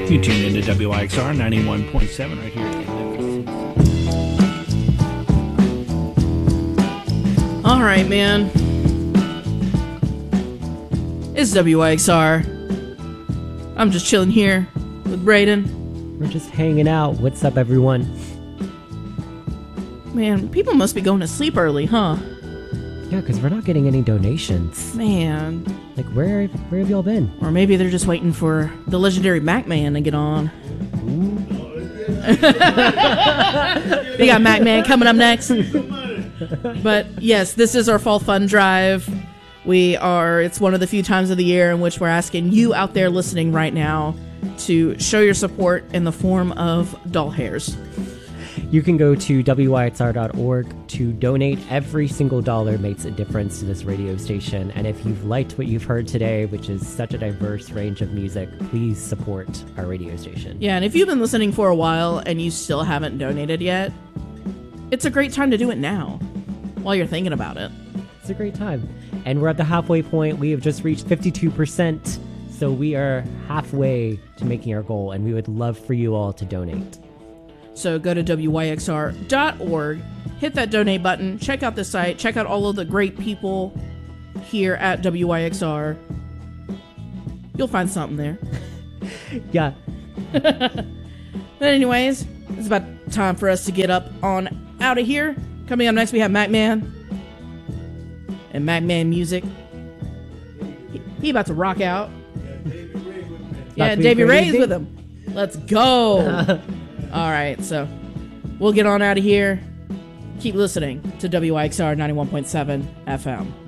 You tuned into WIXR 91.7 right here in Memphis. All right, man. It's WIXR. I'm just chilling here with Braden. We're just hanging out. What's up, everyone? Man, people must be going to sleep early, huh? Yeah, because we're not getting any donations. Man. Like, where have y'all been? Or maybe they're just waiting for the legendary Mac Man to get on. We got Mac Man coming up next. But yes, this is our fall fund drive. It's one of the few times of the year in which we're asking you out there listening right now to show your support in the form of doll hairs. You can go to WIXR.org to donate. Every single dollar makes a difference to this radio station. And if you've liked what you've heard today, which is such a diverse range of music, please support our radio station. Yeah, and if you've been listening for a while and you still haven't donated yet, it's a great time to do it now while you're thinking about it. It's a great time. And we're at the halfway point. We have just reached 52%. So we are halfway to making our goal, and we would love for you all to donate. So go to WYXR.org, hit that donate button, check out the site, check out all of the great people here at WYXR. You'll find something there. Yeah. But anyways, it's about time for us to get up on out of here. Coming up next, we have Mac Man. And Mac Man music. He about to rock out. Yeah, Davey Ray's with him. Let's go. All right, so we'll get on out of here. Keep listening to WIXR 91.7 FM.